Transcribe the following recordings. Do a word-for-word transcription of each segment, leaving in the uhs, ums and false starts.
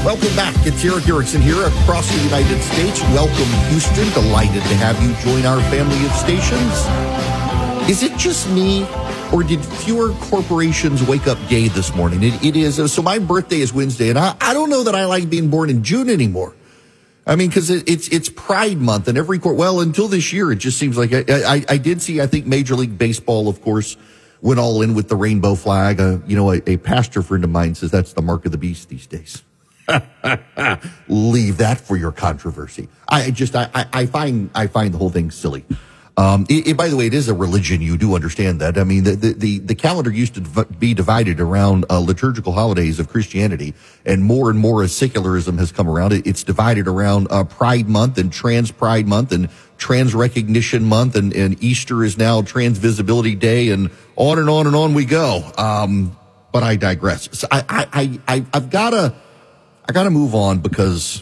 Welcome back. It's Eric Erickson here across the United States. Welcome, Houston. Delighted to have you join our family of stations. Is it just me, or did fewer corporations wake up gay this morning? It, it is. So my birthday is Wednesday, and I, I don't know that I like being born in June anymore. I mean, because it, it's it's Pride Month, and every court. Well, until this year, it just seems like I, I, I did see. I think Major League Baseball, of course, went all in with the rainbow flag. Uh, you know, a, a pastor friend of mine says that's the mark of the beast these days. Leave that for your controversy. I just, I, I find, I find the whole thing silly. Um, it, it, by the way, it is a religion. You do understand that. I mean, the, the, the, the calendar used to be divided around uh, liturgical holidays of Christianity, and more and more as secularism has come around, it, it's divided around uh, Pride Month and Trans Pride Month and Trans Recognition Month, and, and Easter is now Trans Visibility Day, and on and on and on we go. Um, but I digress. So I, I, I, I've got to, I got to move on because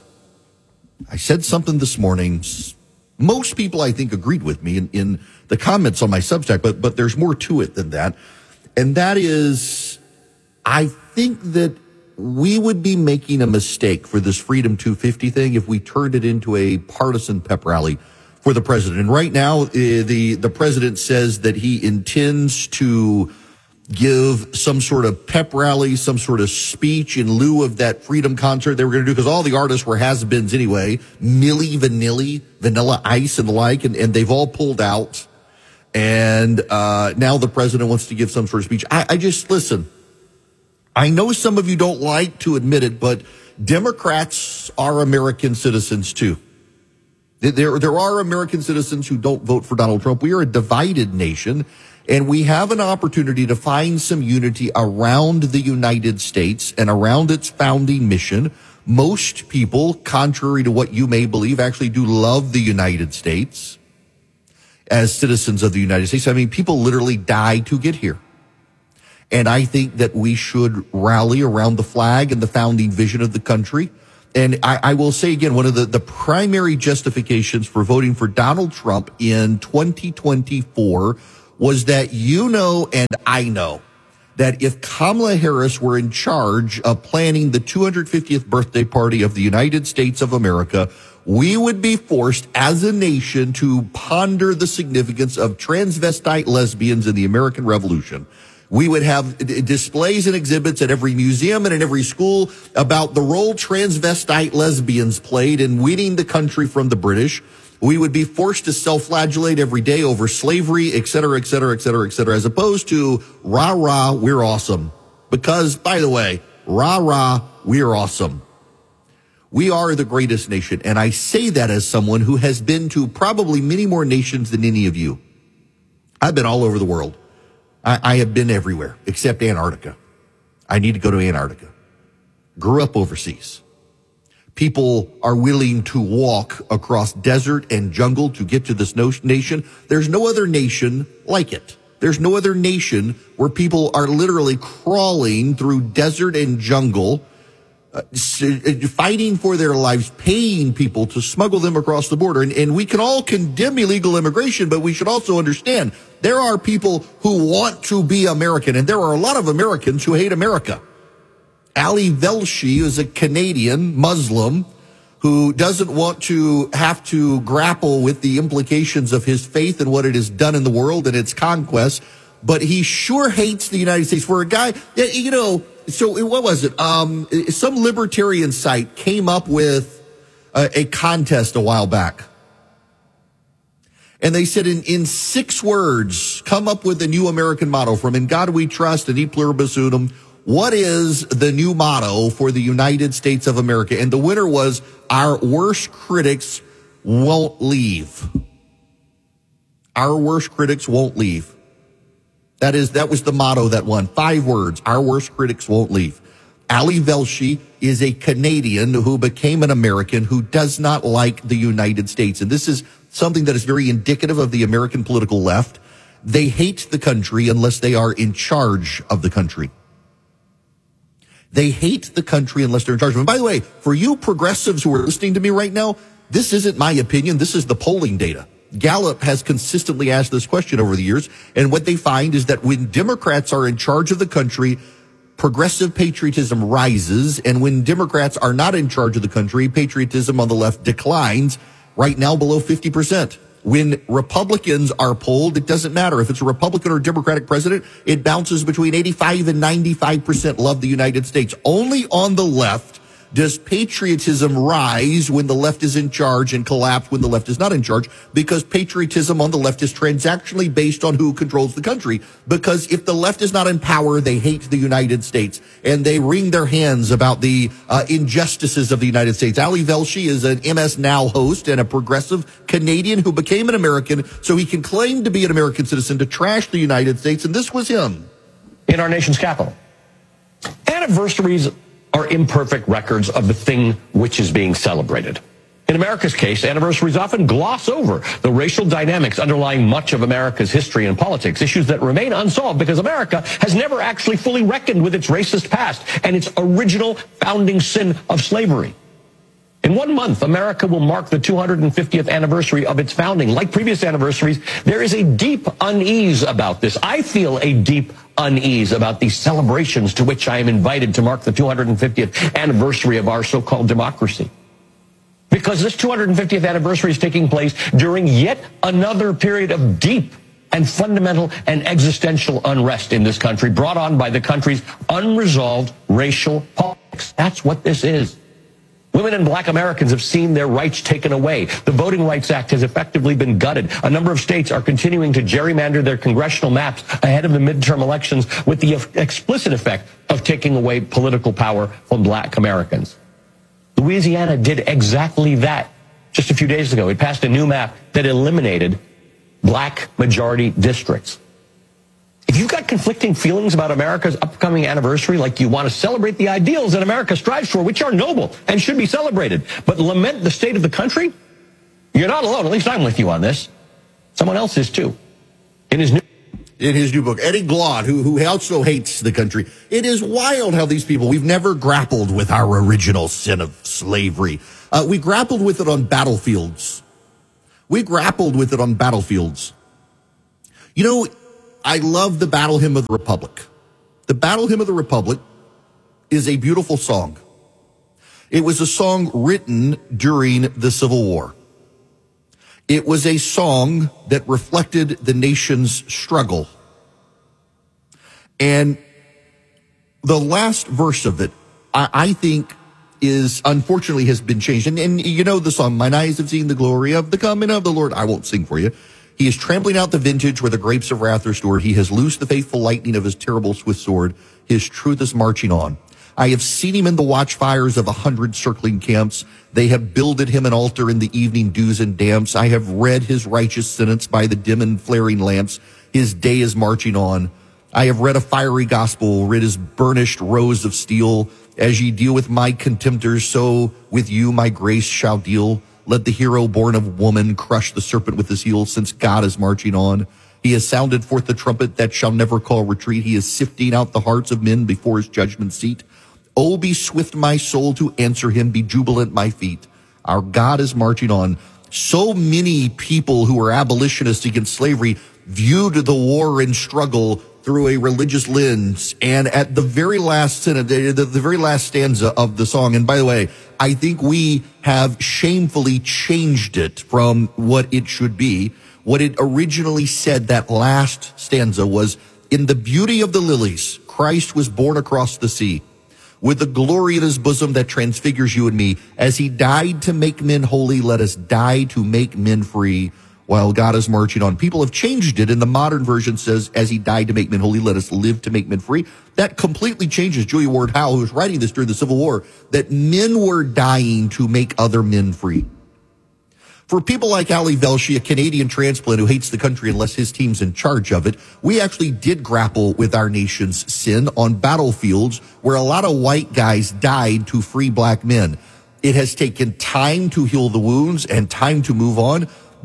I said something this morning. Most people, I think, agreed with me in, in the comments on my Substack, but, but there's more to it than that. And that is, I think that we would be making a mistake for this Freedom two fifty thing if we turned it into a partisan pep rally for the president. And right now, uh, the, the president says that he intends to give some sort of pep rally, some sort of speech in lieu of that Freedom concert they were going to do, because all the artists were has-beens anyway, Milli Vanilli, Vanilla Ice and the like, and, and they've all pulled out. And uh now the president wants to give some sort of speech. I, I just, listen, I know some of you don't like to admit it, but Democrats are American citizens too. There, there are American citizens who don't vote for Donald Trump. We are a divided nation. And we have an opportunity to find some unity around the United States and around its founding mission. Most people, contrary to what you may believe, actually do love the United States as citizens of the United States. I mean, people literally die to get here. And I think that we should rally around the flag and the founding vision of the country. And I, I will say again, one of the, the primary justifications for voting for Donald Trump in twenty twenty-four was that you know and I know that if Kamala Harris were in charge of planning the two hundred fiftieth birthday party of the United States of America, we would be forced as a nation to ponder the significance of transvestite lesbians in the American Revolution. We would have displays and exhibits at every museum and in every school about the role transvestite lesbians played in winning the country from the British. We would be forced to self-flagellate every day over slavery, et cetera, et cetera, et cetera, et cetera, as opposed to rah, rah, we're awesome. Because, by the way, rah, rah, we're awesome. We are the greatest nation. And I say that as someone who has been to probably many more nations than any of you. I've been all over the world. I, I have been everywhere except Antarctica. I need to go to Antarctica. Grew up overseas. People are willing to walk across desert and jungle to get to this nation. There's no other nation like it. There's no other nation where people are literally crawling through desert and jungle, uh, fighting for their lives, paying people to smuggle them across the border. And, and we can all condemn illegal immigration, but we should also understand there are people who want to be American, and there are a lot of Americans who hate America. Ali Velshi is a Canadian Muslim who doesn't want to have to grapple with the implications of his faith and what it has done in the world and its conquest, but he sure hates the United States. For a guy, you know, so what was it? Um, some libertarian site came up with a, a contest a while back. And they said in, in six words, come up with a new American motto from In God We Trust and E Pluribus Unum. What is the new motto for the United States of America? And the winner was, our worst critics won't leave. Our worst critics won't leave. That is, that was the motto that won. Five words. Our worst critics won't leave. Ali Velshi is a Canadian who became an American who does not like the United States. And this is something that is very indicative of the American political left. They hate the country unless they are in charge of the country. They hate the country unless they're in charge of it. And by the way, for you progressives who are listening to me right now, this isn't my opinion. This is the polling data. Gallup has consistently asked this question over the years. And what they find is that when Democrats are in charge of the country, progressive patriotism rises, and when Democrats are not in charge of the country, patriotism on the left declines, right now below fifty percent. When Republicans are polled, it doesn't matter. If it's a Republican or Democratic president, it bounces between eighty-five and ninety-five percent love the United States. Only on the left does patriotism rise when the left is in charge and collapse when the left is not in charge, because patriotism on the left is transactionally based on who controls the country. Because if the left is not in power, they hate the United States and they wring their hands about the uh, injustices of the United States. Ali Velshi is an M S Now host and a progressive Canadian who became an American so he can claim to be an American citizen to trash the United States, and this was him. In our nation's capital. Anniversaries are imperfect records of the thing which is being celebrated. In America's case, anniversaries often gloss over the racial dynamics underlying much of America's history and politics, issues that remain unsolved because America has never actually fully reckoned with its racist past and its original founding sin of slavery. In one month, America will mark the two hundred fiftieth anniversary of its founding. Like previous anniversaries, there is a deep unease about this. I feel a deep unease about these celebrations to which I am invited to mark the two hundred fiftieth anniversary of our so-called democracy. Because this two hundred fiftieth anniversary is taking place during yet another period of deep and fundamental and existential unrest in this country, brought on by the country's unresolved racial politics. That's what this is. Women and black Americans have seen their rights taken away. The Voting Rights Act has effectively been gutted. A number of states are continuing to gerrymander their congressional maps ahead of the midterm elections with the explicit effect of taking away political power from black Americans. Louisiana did exactly that just a few days ago. It passed a new map that eliminated black majority districts. If you've got conflicting feelings about America's upcoming anniversary, like you want to celebrate the ideals that America strives for, which are noble and should be celebrated, but lament the state of the country, you're not alone. At least I'm with you on this. Someone else is too. In his new In his new book, Eddie Glaude, who, who also hates the country. It is wild how these people, we've never grappled with our original sin of slavery. Uh, we grappled with it on battlefields. We grappled with it on battlefields. You know, I love the Battle Hymn of the Republic. The Battle Hymn of the Republic is a beautiful song. It was a song written during the Civil War. It was a song that reflected the nation's struggle. And the last verse of it, I, I think, is unfortunately has been changed. And, and you know the song, "Mine eyes have seen the glory of the coming of the Lord." I won't sing for you. He is trampling out the vintage where the grapes of wrath are stored. He has loosed the faithful lightning of his terrible swift sword. His truth is marching on. I have seen him in the watchfires of a hundred circling camps. They have builded him an altar in the evening dews and damps. I have read his righteous sentence by the dim and flaring lamps. His day is marching on. I have read a fiery gospel, read his burnished rose of steel. As ye deal with my contemptors, so with you my grace shall deal. Let the hero born of woman crush the serpent with his heel, since God is marching on. He has sounded forth the trumpet that shall never call retreat. He is sifting out the hearts of men before his judgment seat. Oh, be swift, my soul, to answer him. Be jubilant, my feet. Our God is marching on. So many people who are abolitionists against slavery viewed the war and struggle through a religious lens. And at the very last sentence, the, the very last stanza of the song, and by the way, I think we have shamefully changed it from what it should be. What it originally said, that last stanza, was, "In the beauty of the lilies, Christ was born across the sea, with the glory in his bosom that transfigures you and me. As he died to make men holy, let us die to make men free, while God is marching on." People have changed it, and the modern version says, "As he died to make men holy, let us live to make men free." That completely changes Julia Ward Howe, who was writing this during the Civil War, that men were dying to make other men free. For people like Ali Velshi, a Canadian transplant who hates the country unless his team's in charge of it, we actually did grapple with our nation's sin on battlefields where a lot of white guys died to free black men. It has taken time to heal the wounds and time to move on,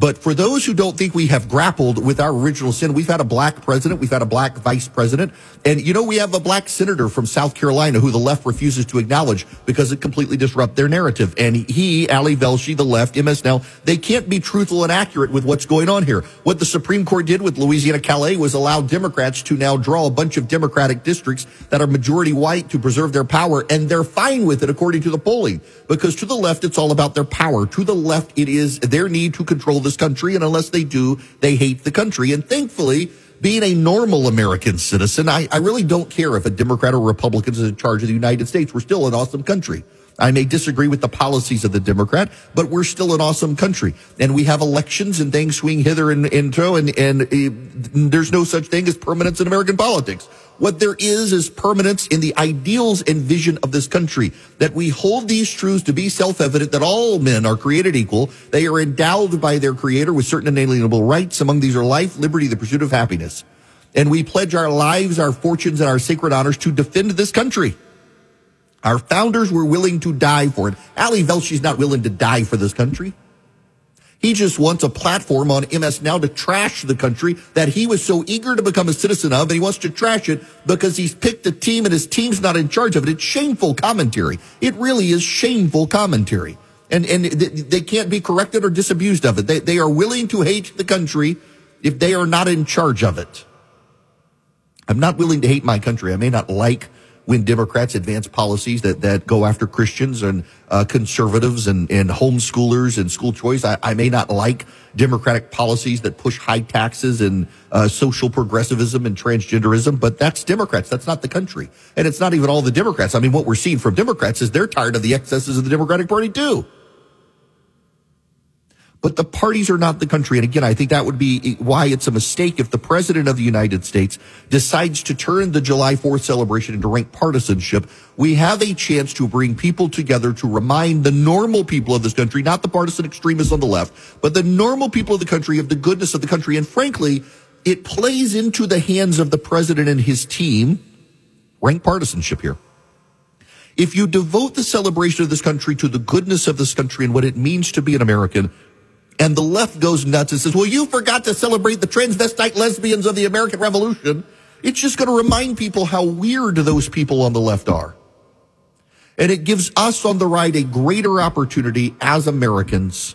But for those who don't think we have grappled with our original sin, we've had a black president, we've had a black vice president, and you know, we have a black senator from South Carolina who the left refuses to acknowledge because it completely disrupts their narrative. And he, Ali Velshi, the left, M S Now, they can't be truthful and accurate with what's going on here. What the Supreme Court did with Louisiana Calais was allow Democrats to now draw a bunch of Democratic districts that are majority white to preserve their power, and they're fine with it according to the polling. Because to the left, it's all about their power. To the left, it is their need to control this country, and unless they do, they hate the country. And thankfully, being a normal American citizen, I, I really don't care if a Democrat or Republican is in charge of the United States. We're still an awesome country. I may disagree with the policies of the Democrat, but we're still an awesome country. And we have elections and things swing hither and, and throw, and, and uh, there's no such thing as permanence in American politics. What there is is permanence in the ideals and vision of this country, that we hold these truths to be self-evident, that all men are created equal. They are endowed by their creator with certain inalienable rights. Among these are life, liberty, the pursuit of happiness. And we pledge our lives, our fortunes, and our sacred honors to defend this country. Our founders were willing to die for it. Ali Velshi's not willing to die for this country. He just wants a platform on M S Now to trash the country that he was so eager to become a citizen of, and he wants to trash it because he's picked a team and his team's not in charge of it. It's shameful commentary. It really is shameful commentary. And and they can't be corrected or disabused of it. They, they are willing to hate the country if they are not in charge of it. I'm not willing to hate my country. I may not like when Democrats advance policies that, that go after Christians and uh, conservatives and, and homeschoolers and school choice. I, I may not like Democratic policies that push high taxes and uh, social progressivism and transgenderism, but that's Democrats. That's not the country. And it's not even all the Democrats. I mean, what we're seeing from Democrats is they're tired of the excesses of the Democratic Party too. But the parties are not the country. And again, I think that would be why it's a mistake if the president of the United States decides to turn the July fourth celebration into rank partisanship. We have a chance to bring people together to remind the normal people of this country, not the partisan extremists on the left, but the normal people of the country of the goodness of the country. And frankly, it plays into the hands of the president and his team, rank partisanship here. If you devote the celebration of this country to the goodness of this country and what it means to be an American, and the left goes nuts and says, well, you forgot to celebrate the transvestite lesbians of the American Revolution, it's just going to remind people how weird those people on the left are. And it gives us on the right a greater opportunity as Americans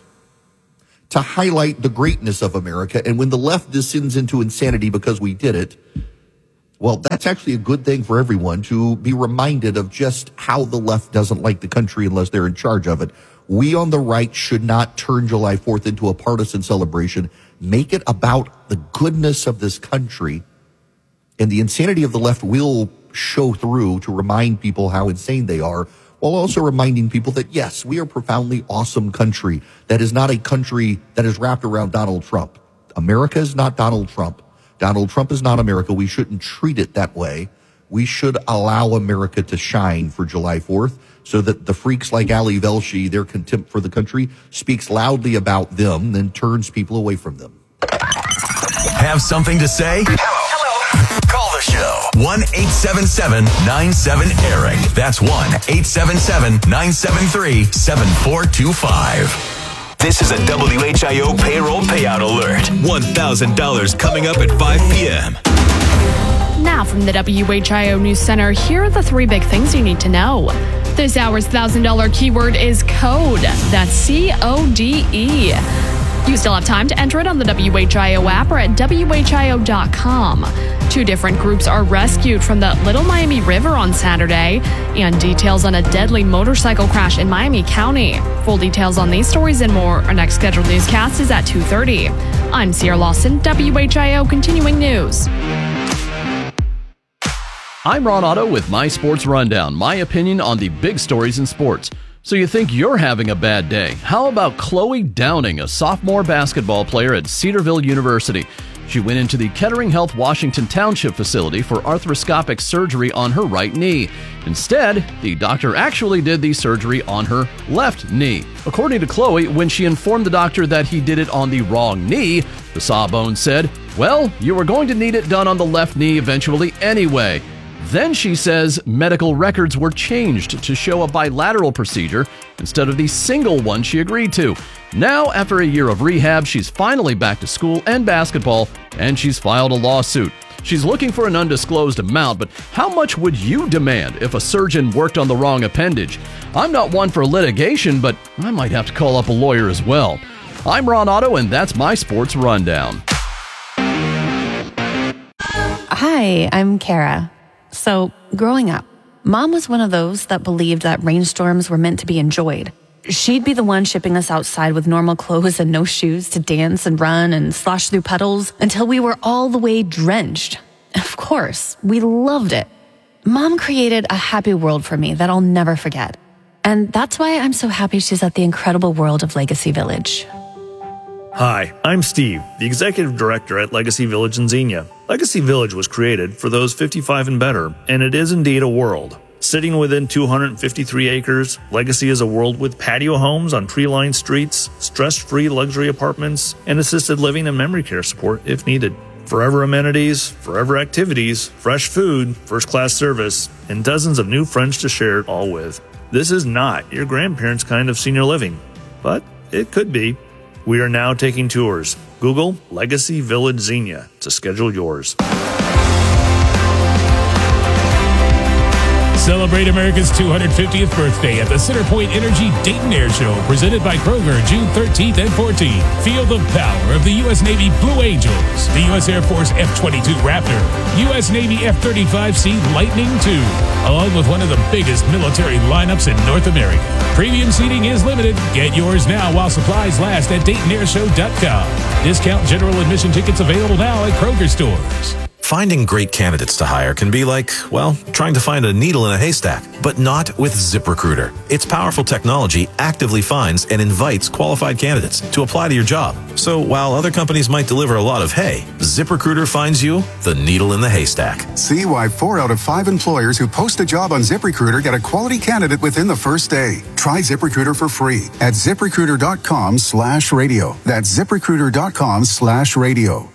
to highlight the greatness of America. And when the left descends into insanity because we did it, well, that's actually a good thing for everyone to be reminded of just how the left doesn't like the country unless they're in charge of it. We on the right should not turn July fourth into a partisan celebration. Make it about the goodness of this country. And the insanity of the left will show through to remind people how insane they are, while also reminding people that, yes, we are a profoundly awesome country. That is not a country that is wrapped around Donald Trump. America is not Donald Trump. Donald Trump is not America. We shouldn't treat it that way. We should allow America to shine for July fourth so that the freaks like Ali Velshi, their contempt for the country, speaks loudly about them, then turns people away from them. Have something to say? Hello. Call the show. one eight seven seven nine seven Eric. That's one eight seven seven nine seven three seven four two five. This is a W H I O payroll payout alert. one thousand dollars coming up at five p.m. Now from the W H I O News Center, here are the three big things you need to know. This hour's one thousand dollars keyword is code. That's C O D E. You still have time to enter it on the W H I O app or at W H I O dot com. Two different groups are rescued from the Little Miami River on Saturday, and details on a deadly motorcycle crash in Miami County. Full details on these stories and more. Our next scheduled newscast is at two thirty. I'm Sierra Lawson, W H I O Continuing News. I'm Ron Otto with My Sports Rundown, my opinion on the big stories in sports. So you think you're having a bad day? How about Chloe Downing, a sophomore basketball player at Cedarville University? She went into the Kettering Health Washington Township facility for arthroscopic surgery on her right knee. Instead, the doctor actually did the surgery on her left knee. According to Chloe, when she informed the doctor that he did it on the wrong knee, the sawbones said, well, you were going to need it done on the left knee eventually anyway. Then she says medical records were changed to show a bilateral procedure instead of the single one she agreed to. Now, after a year of rehab, she's finally back to school and basketball, and she's filed a lawsuit. She's looking for an undisclosed amount, but how much would you demand if a surgeon worked on the wrong appendage? I'm not one for litigation, but I might have to call up a lawyer as well. I'm Ron Otto, and that's my sports rundown. Hi, I'm Kara. So, growing up, Mom was one of those that believed that rainstorms were meant to be enjoyed. She'd be the one shipping us outside with normal clothes and no shoes to dance and run and slosh through puddles until we were all the way drenched. Of course, we loved it. Mom created a happy world for me that I'll never forget. And that's why I'm so happy she's at the incredible world of Legacy Village. Hi, I'm Steve, the Executive Director at Legacy Village in Xenia. Legacy Village was created for those fifty-five and better, and it is indeed a world. Sitting within two hundred fifty-three acres, Legacy is a world with patio homes on tree-lined streets, stress-free luxury apartments, and assisted living and memory care support if needed. Forever amenities, forever activities, fresh food, first-class service, and dozens of new friends to share it all with. This is not your grandparents' kind of senior living, but it could be. We are now taking tours. Google Legacy Village Xenia to schedule yours. Celebrate America's two hundred fiftieth birthday at the Centerpoint Energy Dayton Air Show, presented by Kroger, June thirteenth and fourteenth. Feel the power of the U S Navy Blue Angels, the U S Air Force F twenty-two Raptor, U S Navy F thirty-five C Lightning two, along with one of the biggest military lineups in North America. Premium seating is limited. Get yours now while supplies last at Dayton Air Show dot com. Discount general admission tickets available now at Kroger stores. Finding great candidates to hire can be like, well, trying to find a needle in a haystack, but not with ZipRecruiter. Its powerful technology actively finds and invites qualified candidates to apply to your job. So while other companies might deliver a lot of hay, ZipRecruiter finds you the needle in the haystack. See why four out of five employers who post a job on ZipRecruiter get a quality candidate within the first day. Try ZipRecruiter for free at ZipRecruiter.com slash radio. That's ZipRecruiter.com slash radio.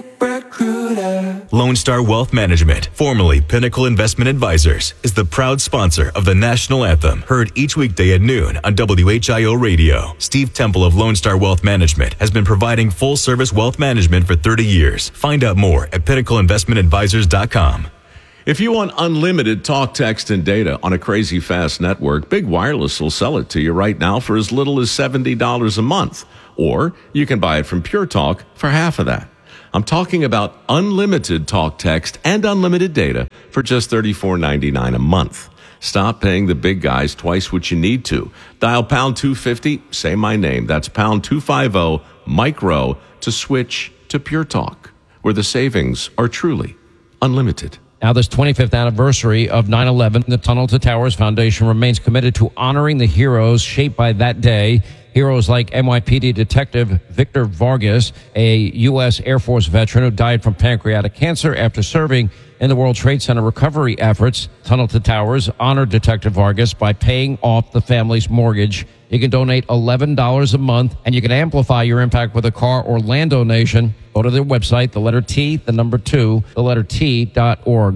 ZipRecruiter. Lone Star Wealth Management, formerly Pinnacle Investment Advisors, is the proud sponsor of the national anthem, heard each weekday at noon on W H I O Radio. Steve Temple of Lone Star Wealth Management has been providing full-service wealth management for thirty years. Find out more at pinnacle investment advisors dot com. If you want unlimited talk, text, and data on a crazy fast network, Big Wireless will sell it to you right now for as little as seventy dollars a month. Or you can buy it from Pure Talk for half of that. I'm talking about unlimited talk, text, and unlimited data for just thirty-four ninety-nine a month. Stop paying the big guys twice what you need to. Dial pound two fifty, say my name. That's pound two fifty, micro, to switch to Pure Talk, where the savings are truly unlimited. Now, this twenty-fifth anniversary of nine eleven, the Tunnel to Towers Foundation remains committed to honoring the heroes shaped by that day. Heroes like N Y P D Detective Victor Vargas, a U S Air Force veteran who died from pancreatic cancer after serving in the World Trade Center recovery efforts. Tunnel to Towers honored Detective Vargas by paying off the family's mortgage. You can donate eleven dollars a month, and you can amplify your impact with a car or land donation. Go to their website, the letter T, the number two, the letter T dot org.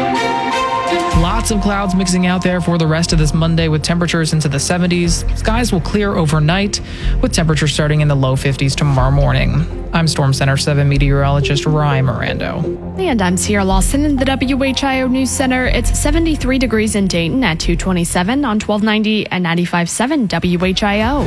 Lots of clouds mixing out there for the rest of this Monday with temperatures into the seventies. Skies will clear overnight with temperatures starting in the low fifties tomorrow morning. I'm Storm Center seven meteorologist Ryan Mirando. And I'm Sierra Lawson in the W H I O News Center. It's seventy-three degrees in Dayton at two twenty-seven on twelve ninety and ninety-five point seven W H I O.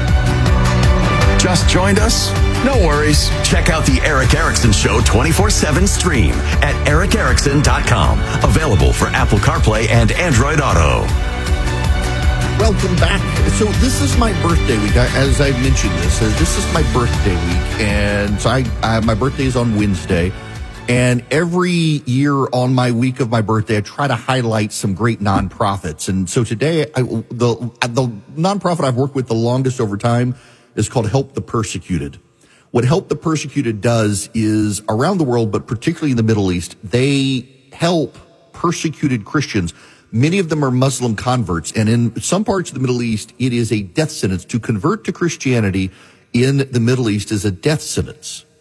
Just joined us? No worries. Check out the Eric Erickson Show twenty-four seven stream at eric erickson dot com. Available for Apple CarPlay and Android Auto. Welcome back. So this is my birthday week. As I mentioned this, uh, this is my birthday week. And so I, I my birthday is on Wednesday. And every year on my week of my birthday, I try to highlight some great nonprofits. And so today, I, the the nonprofit I've worked with the longest over time is called Help the Persecuted. What Help the Persecuted does is around the world, but particularly in the Middle East, they help persecuted Christians. Many of them are Muslim converts. And in some parts of the Middle East, it is a death sentence. To convert to Christianity in the Middle East is a death sentence.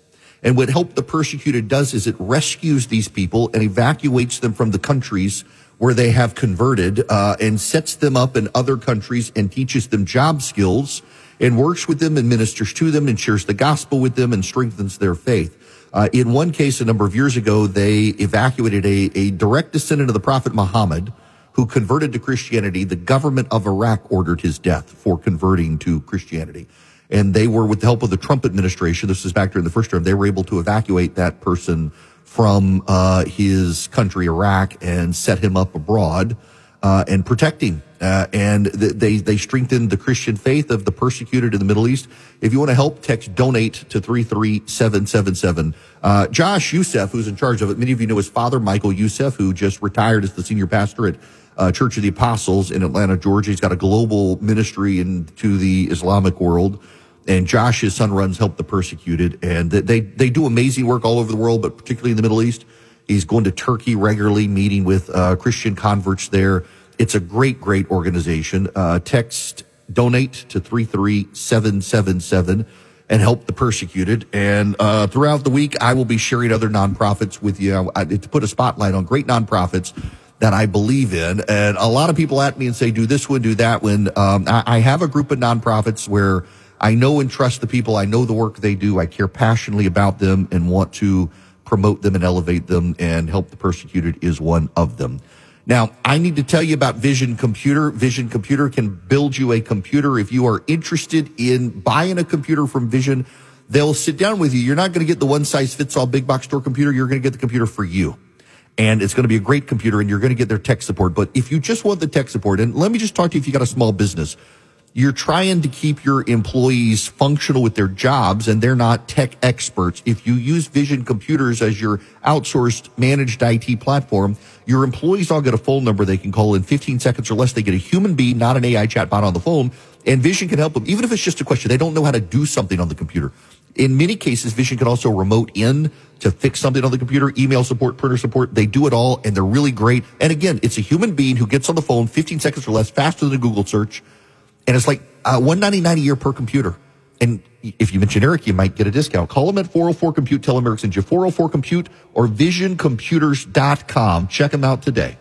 And what Help the Persecuted does is it rescues these people and evacuates them from the countries where they have converted, uh, and sets them up in other countries and teaches them job skills and works with them and ministers to them and shares the gospel with them and strengthens their faith. Uh, in one case, a number of years ago, they evacuated a, a direct descendant of the Prophet Muhammad who converted to Christianity. The government of Iraq ordered his death for converting to Christianity. And they were, with the help of the Trump administration, this was back during the first term, they were able to evacuate that person from uh his country, Iraq, and set him up abroad uh and protect him. Uh, and th- they they strengthened the Christian faith of the persecuted in the Middle East. If you want to help, text donate to three three seven seven seven. Uh Josh Youssef, who's in charge of it, many of you know his father, Michael Youssef, who just retired as the senior pastor at uh Church of the Apostles in Atlanta, Georgia. He's got a global ministry into the Islamic world. And Josh, his son, runs Help the Persecuted, and they they do amazing work all over the world, but particularly in the Middle East. He's going to Turkey regularly, meeting with uh, Christian converts there. It's a great, great organization. Uh, text donate to three three seven seven seven and Help the Persecuted. And uh, throughout the week, I will be sharing other nonprofits with you I, to put a spotlight on great nonprofits that I believe in. And a lot of people at me and say, do this one, do that one. Um, I, I have a group of nonprofits where I know and trust the people. I know the work they do. I care passionately about them and want to promote them and elevate them, and Help the Persecuted is one of them. Now, I need to tell you about Vision Computer. Vision Computer can build you a computer. If you are interested in buying a computer from Vision, they'll sit down with you. You're not going to get the one-size-fits-all big box store computer. You're going to get the computer for you. And it's going to be a great computer, and you're going to get their tech support. But if you just want the tech support, and let me just talk to you if you got a small business, you're trying to keep your employees functional with their jobs, and they're not tech experts. If you use Vision Computers as your outsourced managed I T platform, your employees all get a phone number they can call in fifteen seconds or less. They get a human being, not an A I chatbot on the phone, and Vision can help them. Even if it's just a question, they don't know how to do something on the computer. In many cases, Vision can also remote in to fix something on the computer, email support, printer support. They do it all, and they're really great. And again, it's a human being who gets on the phone fifteen seconds or less, faster than a Google search. And it's like uh, one hundred ninety-nine dollars a year per computer. And if you mention Eric, you might get a discount. Call them at four oh four compute. Tell them Eric sent you four oh four compute or vision computers dot com. Check them out today.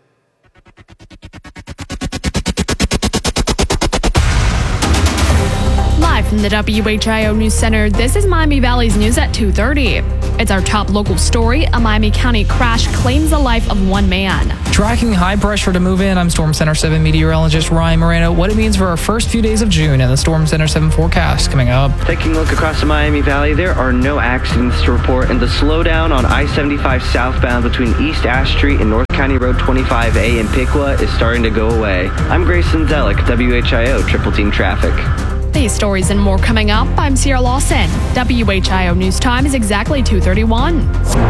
Live from the W H I O News Center, this is Miami Valley's News at two thirty. It's our top local story. A Miami County crash claims the life of one man. Tracking high pressure to move in, I'm Storm Center seven meteorologist Ryan Moreno. What it means for our first few days of June and the Storm Center seven forecast coming up. Taking a look across the Miami Valley, there are no accidents to report, and the slowdown on I seventy-five southbound between East Ash Street and North County Road twenty-five A in Piqua is starting to go away. I'm Grayson Zellick, W H I O Triple Team Traffic. These stories and more coming up. I'm Sierra Lawson. W H I O News Time is exactly two thirty-one.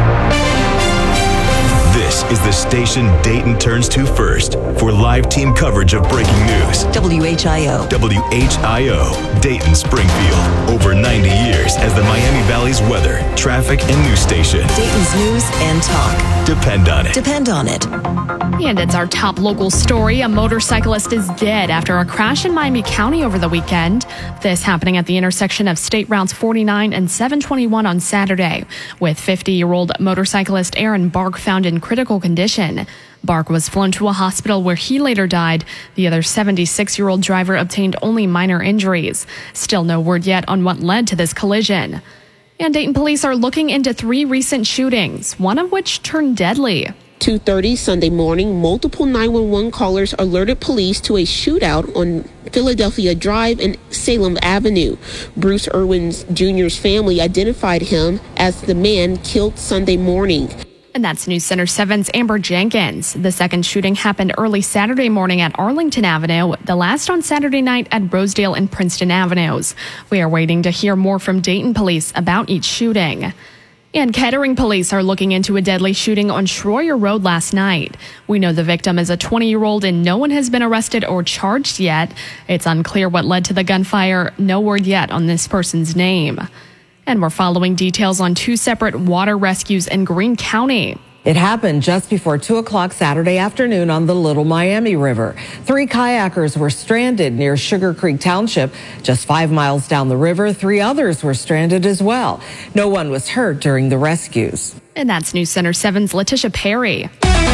This is the station Dayton turns to first for live team coverage of breaking news. W H I O. W H I O, Dayton Springfield. Over ninety years as the Miami Valley's weather, traffic, and news station. Dayton's news and talk. Depend on it. Depend on it. And it's our top local story. A motorcyclist is dead after a crash in Miami County over the weekend. This happening at the intersection of State Routes forty-nine and seven twenty-one on Saturday, with fifty-year-old motorcyclist Aaron Bark found in critical condition. Bark was flown to a hospital where he later died. The other seventy-six-year-old driver obtained only minor injuries. Still no word yet on what led to this collision. And Dayton police are looking into three recent shootings, one of which turned deadly. two thirty Sunday morning, multiple nine one one callers alerted police to a shootout on Philadelphia Drive and Salem Avenue. Bruce Irwin Junior's family identified him as the man killed Sunday morning. And that's News Center seven's Amber Jenkins. The second shooting happened early Saturday morning at Arlington Avenue, the last on Saturday night at Rosedale and Princeton Avenues. We are waiting to hear more from Dayton police about each shooting. And Kettering police are looking into a deadly shooting on Schroyer Road last night. We know the victim is a twenty-year-old and no one has been arrested or charged yet. It's unclear what led to the gunfire. No word yet on this person's name. And we're following details on two separate water rescues in Greene County. It happened just before two o'clock Saturday afternoon on the Little Miami River. Three kayakers were stranded near Sugar Creek Township. Just five miles down the river, three others were stranded as well. No one was hurt during the rescues. And that's News Center seven's Letitia Perry.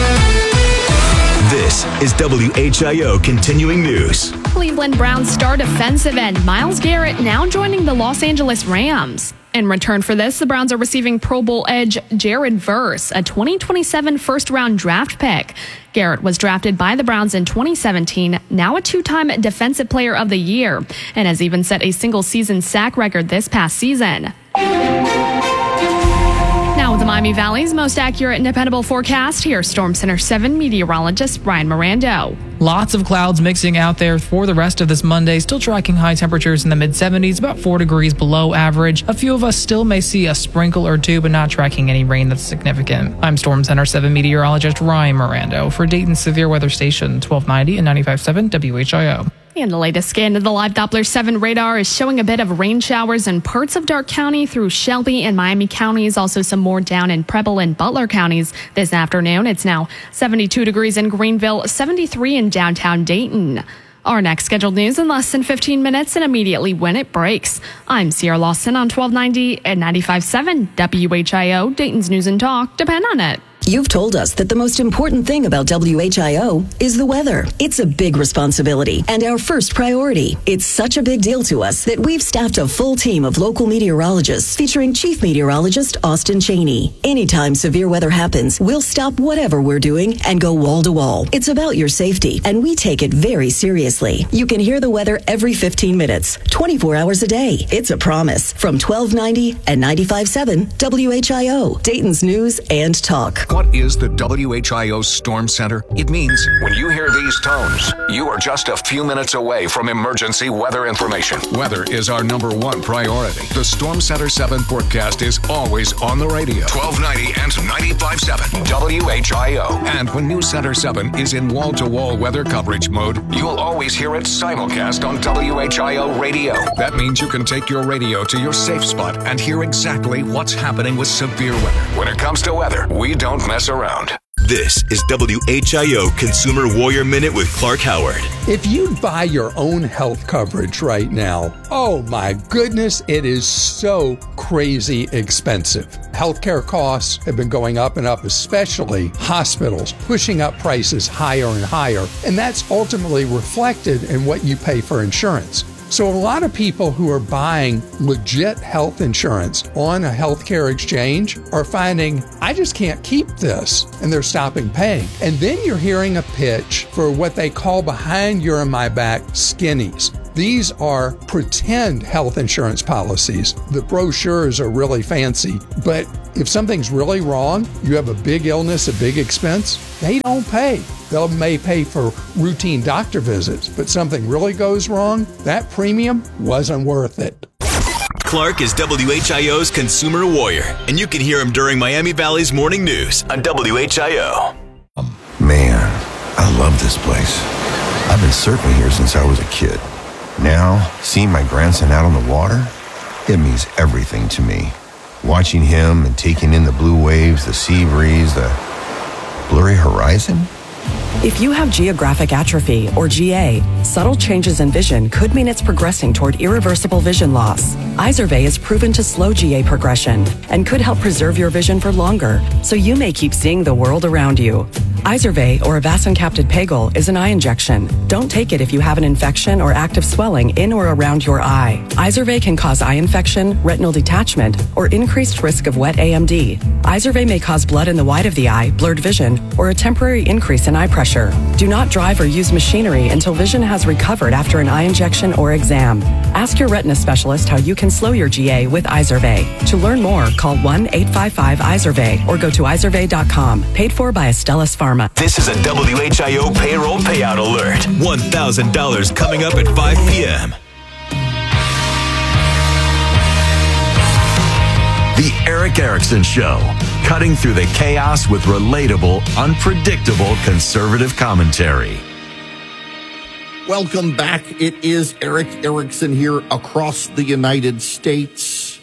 This is W H I O Continuing News. Cleveland Browns star defensive end Myles Garrett now joining the Los Angeles Rams. In return for this, the Browns are receiving Pro Bowl edge Jared Verse, a twenty twenty-seven first-round draft pick. Garrett was drafted by the Browns in twenty seventeen, now a two-time Defensive Player of the Year, and has even set a single-season sack record this past season. Now with the Miami Valley's most accurate and dependable forecast, here's Storm Center seven meteorologist Ryan Mirando. Lots of clouds mixing out there for the rest of this Monday, still tracking high temperatures in the mid seventies, about four degrees below average. A few of us still may see a sprinkle or two, but not tracking any rain that's significant. I'm Storm Center seven meteorologist Ryan Mirando for Dayton's Severe Weather Station, twelve ninety and ninety-five point seven W H I O. And the latest scan of the live Doppler seven radar is showing a bit of rain showers in parts of Darke County through Shelby and Miami counties. Also some more down in Preble and Butler counties this afternoon. It's now seventy-two degrees in Greenville, seventy-three in downtown Dayton. Our next scheduled news in less than fifteen minutes and immediately when it breaks. I'm Sierra Lawson on twelve ninety and ninety-five point seven W H I O, Dayton's News and Talk. Depend on it. You've told us that the most important thing about W H I O is the weather. It's a big responsibility and our first priority. It's such a big deal to us that we've staffed a full team of local meteorologists featuring Chief Meteorologist Austin Cheney. Anytime severe weather happens, we'll stop whatever we're doing and go wall to wall. It's about your safety, and we take it very seriously. You can hear the weather every fifteen minutes, twenty-four hours a day. It's a promise. From twelve ninety and ninety-five point seven W H I O, Dayton's News and Talk. What is the W H I O Storm Center? It means when you hear these tones, you are just a few minutes away from emergency weather information. Weather is our number one priority. The Storm Center seven forecast is always on the radio. twelve ninety and ninety-five point seven W H I O. And when News Center seven is in wall-to-wall weather coverage mode, you'll always hear it simulcast on W H I O radio. That means you can take your radio to your safe spot and hear exactly what's happening with severe weather. When it comes to weather, we don't mess around. This is W H I O Consumer Warrior Minute with Clark Howard. If you buy your own health coverage right now, oh my goodness, it is so crazy expensive. Healthcare costs have been going up and up, especially hospitals, pushing up prices higher and higher, and that's ultimately reflected in what you pay for insurance. So a lot of people who are buying legit health insurance on a healthcare exchange are finding, I just can't keep this, and they're stopping paying. And then you're hearing a pitch for what they call behind your and my back skinnies. These are pretend health insurance policies. The brochures are really fancy, but if something's really wrong, you have a big illness, a big expense, they don't pay. They may pay for routine doctor visits, but something really goes wrong, that premium wasn't worth it. Clark is W H I O's Consumer Warrior, and you can hear him during Miami Valley's Morning News on W H I O. Man, I love this place. I've been surfing here since I was a kid. Now, seeing my grandson out on the water, it means everything to me. Watching him and taking in the blue waves, the sea breeze, the blurry horizon. If you have geographic atrophy, or G A, subtle changes in vision could mean it's progressing toward irreversible vision loss. Izervay is proven to slow G A progression and could help preserve your vision for longer, so you may keep seeing the world around you. Izervay, or avacincaptad pegol, is an eye injection. Don't take it if you have an infection or active swelling in or around your eye. Izervay can cause eye infection, retinal detachment, or increased risk of wet A M D. Izervay may cause blood in the white of the eye, blurred vision, or a temporary increase in eye pressure. Do not drive or use machinery until vision has recovered after an eye injection or exam. Ask your retina specialist how you can slow your G A with Izervay. To learn more, call one eight five five Izervay or go to izervay dot com. Paid for by Astellas Pharma. This is a W H I O payroll payout alert. one thousand dollars coming up at five p.m. The Eric Erickson Show, cutting through the chaos with relatable, unpredictable conservative commentary. Welcome back. It is Eric Erickson here across the United States.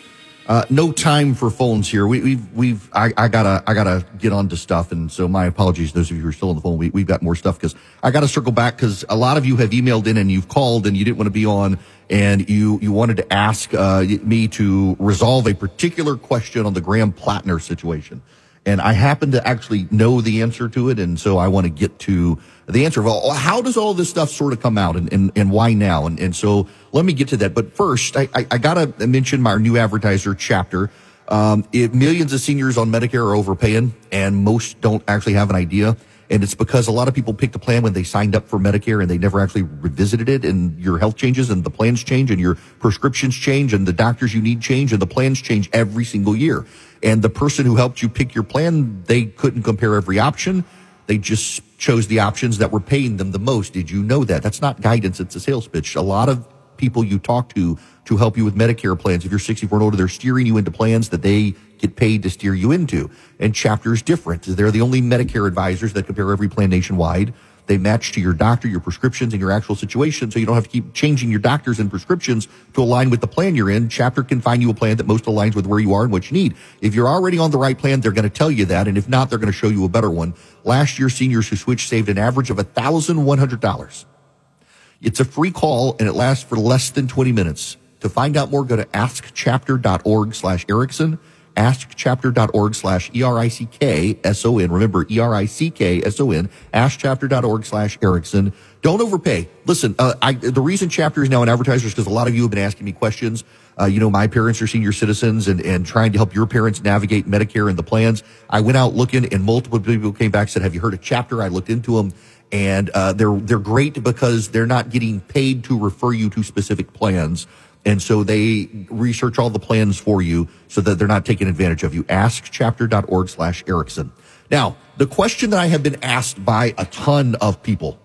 Uh, no time for phones here. We, we've, we've, I, I gotta, I gotta get on to stuff. And so my apologies, those of you who are still on the phone. We, we've got more stuff because I gotta circle back because a lot of you have emailed in and you've called and you didn't want to be on and you, you wanted to ask, uh, me to resolve a particular question on the Graham Plattner situation. And I happen to actually know the answer to it. And so I want to get to the answer of all, how does all this stuff sort of come out and, and, and why now? And, and so let me get to that. But first, I, I, I got to mention my new advertiser chapter. Um, it, millions of seniors on Medicare are overpaying and most don't actually have an idea. And it's because a lot of people picked a plan when they signed up for Medicare and they never actually revisited it, and your health changes and the plans change and your prescriptions change and the doctors you need change and the plans change every single year. And the person who helped you pick your plan, they couldn't compare every option. They just chose the options that were paying them the most. Did you know that? That's not guidance. It's a sales pitch. A lot of people you talk to to help you with Medicare plans, if you're sixty-four and older, they're steering you into plans that they get paid to steer you into. And Chapter is different. They're the only Medicare advisors that compare every plan nationwide. They match to your doctor, your prescriptions, and your actual situation, so you don't have to keep changing your doctors and prescriptions to align with the plan you're in. Chapter can find you a plan that most aligns with where you are and what you need. If you're already on the right plan, they're going to tell you that, and if not, they're going to show you a better one. Last year, seniors who switched saved an average of one thousand one hundred dollars. It's a free call, and it lasts for less than twenty minutes. To find out more, go to askchapter.org slash Erickson, askchapter.org slash E R I C K S O N. Remember, E R I C K S O N, askchapter.org slash Erickson. Don't overpay. Listen, uh, I, the reason Chapter is now an advertiser is because a lot of you have been asking me questions. Uh, you know, my parents are senior citizens and, and trying to help your parents navigate Medicare and the plans. I went out looking and multiple people came back and said, have you heard of Chapter? I looked into them. And uh, they're they're great because they're not getting paid to refer you to specific plans. And so they research all the plans for you so that they're not taking advantage of you. Askchapter.org slash Erickson. Now, the question that I have been asked by a ton of people,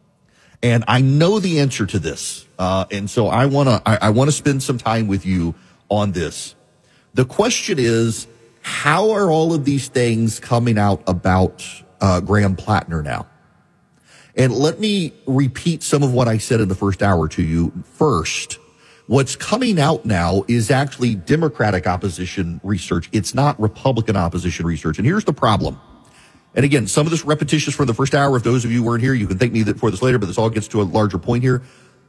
and I know the answer to this, uh, and so I want to I, I want to spend some time with you on this. The question is, how are all of these things coming out about uh, Graham Plattner now? And let me repeat some of what I said in the first hour to you. First, what's coming out now is actually Democratic opposition research. It's not Republican opposition research. And here's the problem. And again, some of this repetitious from the first hour. If those of you weren't here, you can thank me for this later, but this all gets to a larger point here.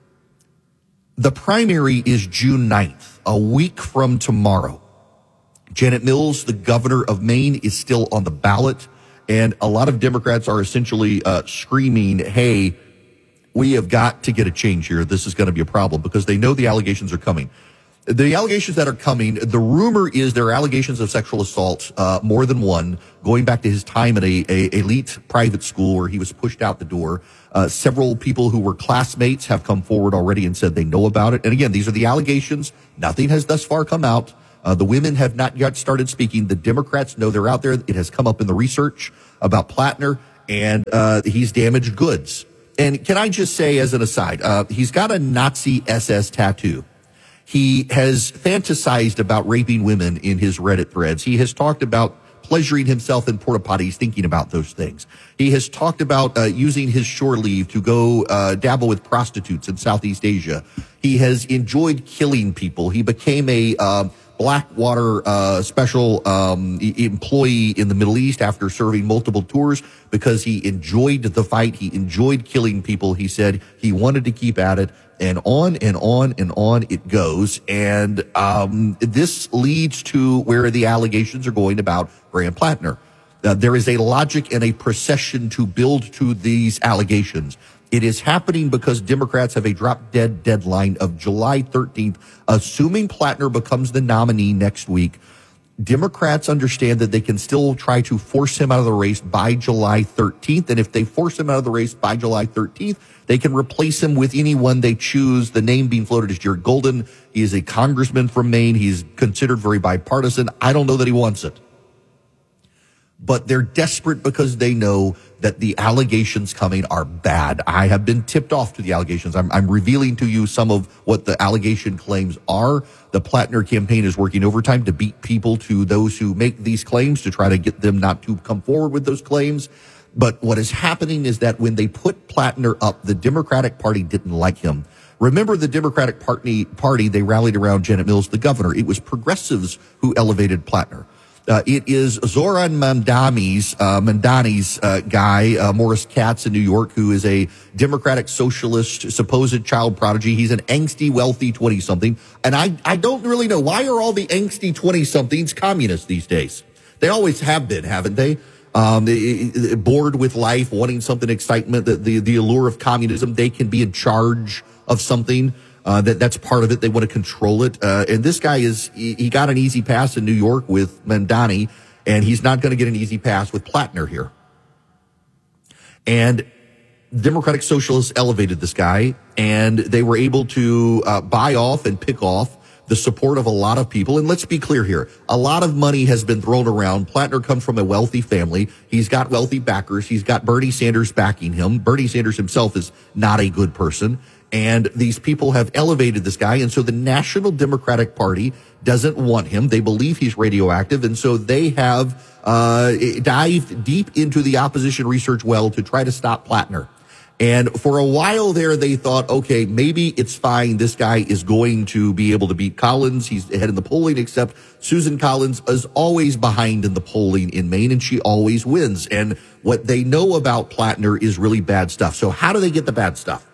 The primary is June ninth, a week from tomorrow. Janet Mills, the governor of Maine, is still on the ballot. And a lot of Democrats are essentially uh, screaming, hey, we have got to get a change here. This is going to be a problem because they know the allegations are coming. The allegations that are coming, the rumor is there are allegations of sexual assault, uh, more than one, going back to his time at a, a elite private school where he was pushed out the door. Uh, several people who were classmates have come forward already and said they know about it. And again, these are the allegations. Nothing has thus far come out. Uh, the women have not yet started speaking. The Democrats know they're out there. It has come up in the research about Plattner, and uh, he's damaged goods. And can I just say as an aside, uh, he's got a Nazi S S tattoo. He has fantasized about raping women in his Reddit threads. He has talked about pleasuring himself in porta potties, thinking about those things. He has talked about uh, using his shore leave to go uh, dabble with prostitutes in Southeast Asia. He has enjoyed killing people. He became a uh, Blackwater uh, special um, e- employee in the Middle East after serving multiple tours because he enjoyed the fight. He enjoyed killing people. He said he wanted to keep at it, and on and on and on it goes. And um, this leads to where the allegations are going about Graham Plattner. Uh, there is a logic and a procession to build to these allegations. It is happening because Democrats have a drop-dead deadline of July thirteenth, assuming Plattner becomes the nominee next week. Democrats understand that they can still try to force him out of the race by July thirteenth, and if they force him out of the race by July thirteenth, they can replace him with anyone they choose. The name being floated is Jared Golden. He is a congressman from Maine. He's considered very bipartisan. I don't know that he wants it. But they're desperate because they know that the allegations coming are bad. I have been tipped off to the allegations. I'm, I'm revealing to you some of what the allegation claims are. The Plattner campaign is working overtime to beat people to those who make these claims to try to get them not to come forward with those claims. But what is happening is that when they put Plattner up, the Democratic Party didn't like him. Remember the Democratic Party, party they rallied around Janet Mills, the governor. It was progressives who elevated Plattner. Uh, it is Zoran Mamdani's, uh, Mamdani's, uh, guy, uh, Morris Katz in New York, who is a Democratic socialist, supposed child prodigy. He's an angsty, wealthy twenty-something. And I, I don't really know, why are all the angsty twenty-somethings communists these days? They always have been, haven't they? Um, they, they, bored with life, wanting something excitement, the, the, the allure of communism. They can be in charge of something. Uh, that, that's part of it. They want to control it. Uh, and this guy is, he, he got an easy pass in New York with Mamdani, and he's not going to get an easy pass with Plattner here. And Democratic Socialists elevated this guy, and they were able to uh, buy off and pick off the support of a lot of people. And let's be clear here. A lot of money has been thrown around. Plattner comes from a wealthy family. He's got wealthy backers. He's got Bernie Sanders backing him. Bernie Sanders himself is not a good person. And these people have elevated this guy. And so the National Democratic Party doesn't want him. They believe he's radioactive. And so they have uh dived deep into the opposition research well to try to stop Plattner. And for a while there, they thought, okay, maybe it's fine. This guy is going to be able to beat Collins. He's ahead in the polling, except Susan Collins is always behind in the polling in Maine, and she always wins. And what they know about Plattner is really bad stuff. So how do they get the bad stuff?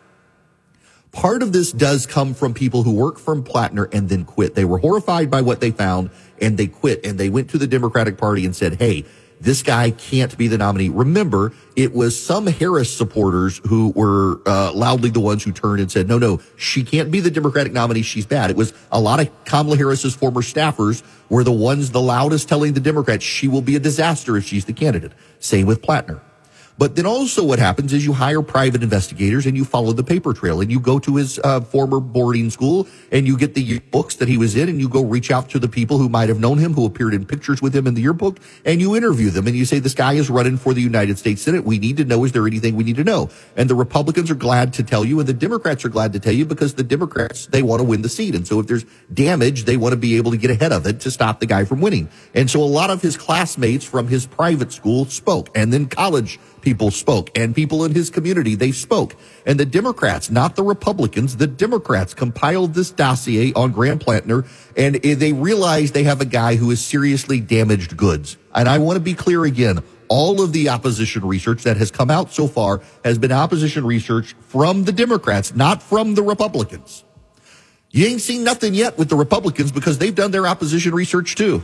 Part of this does come from people who work for Plattner and then quit. They were horrified by what they found, and they quit. And they went to the Democratic Party and said, hey, this guy can't be the nominee. Remember, it was some Harris supporters who were uh, loudly the ones who turned and said, no, no, she can't be the Democratic nominee. She's bad. It was a lot of Kamala Harris's former staffers were the ones the loudest telling the Democrats she will be a disaster if she's the candidate. Same with Plattner. But then also what happens is you hire private investigators and you follow the paper trail, and you go to his uh, former boarding school and you get the yearbooks that he was in, and you go reach out to the people who might have known him, who appeared in pictures with him in the yearbook, and you interview them and you say, this guy is running for the United States Senate. We need to know, is there anything we need to know? And the Republicans are glad to tell you, and the Democrats are glad to tell you, because the Democrats, they want to win the seat. And so if there's damage, they want to be able to get ahead of it to stop the guy from winning. And so a lot of his classmates from his private school spoke, and then college people spoke, and people in his community, they spoke. And the Democrats, not the Republicans, the Democrats compiled this dossier on Graham Plattner, and they realized they have a guy who is seriously damaged goods. And I want to be clear again, all of the opposition research that has come out so far has been opposition research from the Democrats, not from the Republicans. You ain't seen nothing yet with the Republicans because they've done their opposition research too.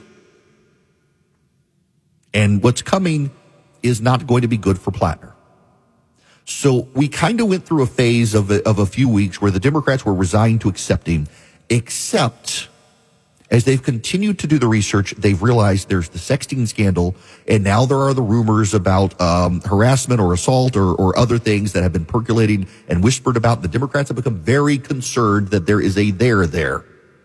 And what's coming is not going to be good for Plattner. So we kind of went through a phase of a, of a few weeks where the Democrats were resigned to accepting, except as they've continued to do the research, they've realized there's the sexting scandal, and now there are the rumors about um, harassment or assault or, or other things that have been percolating and whispered about. The Democrats have become very concerned that there is a there there.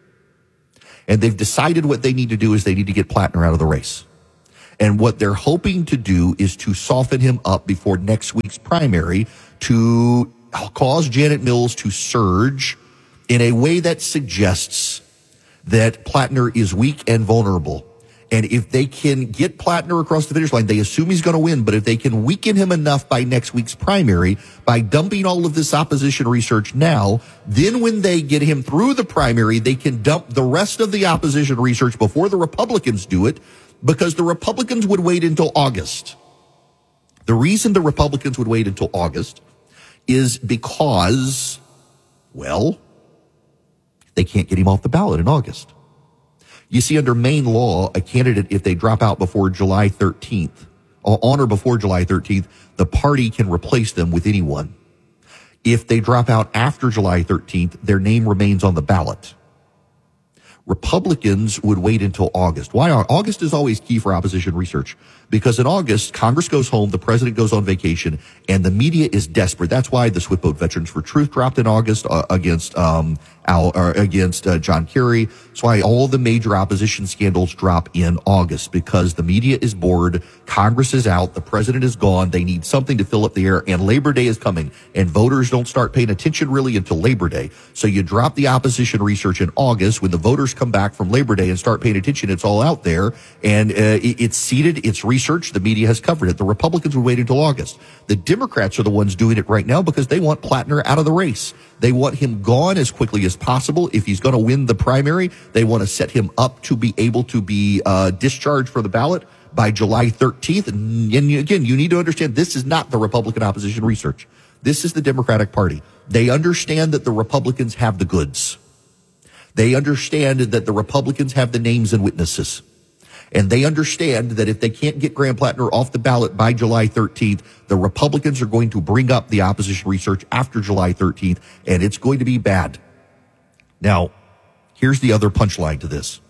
And they've decided what they need to do is they need to get Plattner out of the race. And what they're hoping to do is to soften him up before next week's primary to cause Janet Mills to surge in a way that suggests that Plattner is weak and vulnerable. And if they can get Plattner across the finish line, they assume he's going to win. But if they can weaken him enough by next week's primary, by dumping all of this opposition research now, then when they get him through the primary, they can dump the rest of the opposition research before the Republicans do it, because the Republicans would wait until August. The reason the Republicans would wait until August is because, well, they can't get him off the ballot in August. You see, under Maine law, a candidate, if they drop out before July thirteenth, or on or before July thirteenth, the party can replace them with anyone. If they drop out after July thirteenth, their name remains on the ballot. Republicans would wait until August. Why? August is always key for opposition research, because in August, Congress goes home, the president goes on vacation, and the media is desperate. That's why the Swift Boat Veterans for Truth dropped in August uh, against um, Al, or against uh, John Kerry. That's why all the major opposition scandals drop in August, because the media is bored, Congress is out, the president is gone, they need something to fill up the air, and Labor Day is coming, and voters don't start paying attention really until Labor Day. So you drop the opposition research in August. When the voters come back from Labor Day and start paying attention, it's all out there, and uh, it, it's seated, it's researched, research. The media has covered it. The Republicans would wait until August. The Democrats are the ones doing it right now because they want Plattner out of the race. They want him gone as quickly as possible. If he's going to win the primary, they want to set him up to be able to be uh, discharged from the ballot by July thirteenth. And, and again, you need to understand this is not the Republican opposition research. This is the Democratic Party. They understand that the Republicans have the goods. They understand that the Republicans have the names and witnesses. And they understand that if they can't get Graham Plattner off the ballot by July thirteenth, the Republicans are going to bring up the opposition research after July thirteenth, and it's going to be bad. Now, here's the other punchline to this.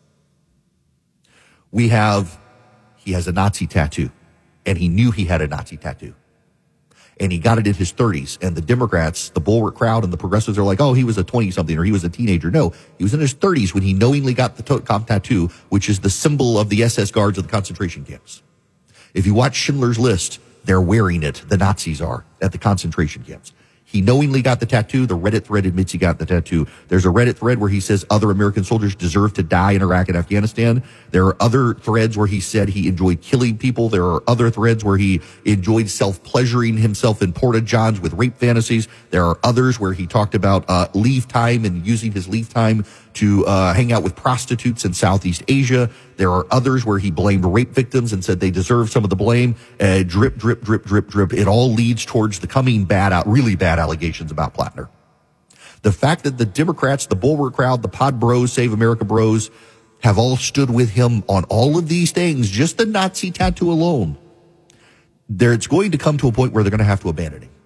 We have, he has a Nazi tattoo, and he knew he had a Nazi tattoo. And he got it in his thirties. And the Democrats, the bulwark crowd, and the progressives are like, oh, he was a twenty-something or he was a teenager. No, he was in his thirties when he knowingly got the Totenkopf tattoo, which is the symbol of the S S guards of the concentration camps. If you watch Schindler's List, they're wearing it. The Nazis are at the concentration camps. He knowingly got the tattoo. The Reddit thread admits he got the tattoo. There's a Reddit thread where he says other American soldiers deserve to die in Iraq and Afghanistan. There are other threads where he said he enjoyed killing people. There are other threads where he enjoyed self-pleasuring himself in porta-johns with rape fantasies. There are others where he talked about uh, leave time and using his leave time to uh, hang out with prostitutes in Southeast Asia. There are others where he blamed rape victims and said they deserve some of the blame. Uh, drip, drip, drip, drip, drip. It all leads towards the coming bad, out, really bad allegations about Plattner. The fact that the Democrats, the bulwark crowd, the Pod Bros, Save America Bros, have all stood with him on all of these things, just the Nazi tattoo alone, there it's going to come to a point where they're going to have to abandon him.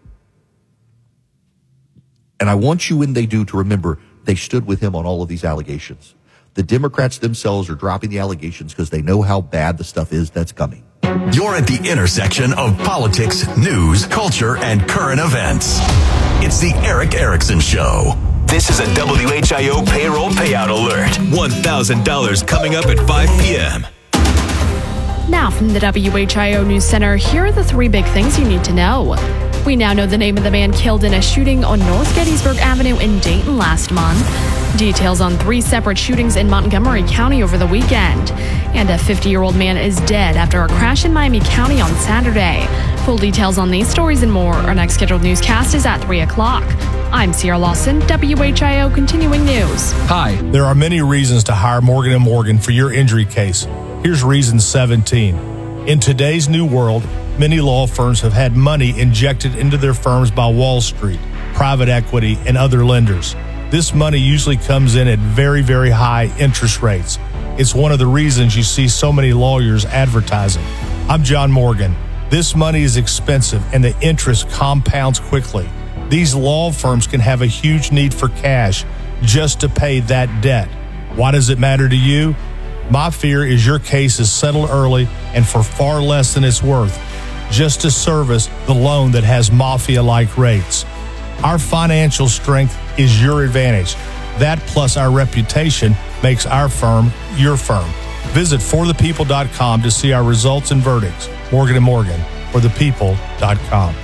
And I want you, when they do, to remember they stood with him on all of these allegations. The Democrats themselves are dropping the allegations because they know how bad the stuff is that's coming. You're at the intersection of politics, news, culture, and current events. It's the Eric Erickson Show. This is a W H I O payroll payout alert. one thousand dollars coming up at five p.m. Now from the W H I O News Center, here are the three big things you need to know. We now know the name of the man killed in a shooting on North Gettysburg Avenue in Dayton last month. Details on three separate shootings in Montgomery County over the weekend. And a fifty-year-old man is dead after a crash in Miami County on Saturday. Full details on these stories and more. Our next scheduled newscast is at three o'clock. I'm Sierra Lawson, W H I O Continuing News. Hi, there are many reasons to hire Morgan and Morgan for your injury case. Here's reason seventeen. In today's new world, many law firms have had money injected into their firms by Wall Street, private equity, and other lenders. This money usually comes in at very, very high interest rates. It's one of the reasons you see so many lawyers advertising. I'm John Morgan. This money is expensive and the interest compounds quickly. These law firms can have a huge need for cash just to pay that debt. Why does it matter to you? My fear is your case is settled early and for far less than it's worth, just to service the loan that has mafia-like rates. Our financial strength is your advantage. That plus our reputation makes our firm your firm. Visit for the people dot com to see our results and verdicts. Morgan and Morgan, for the people dot com.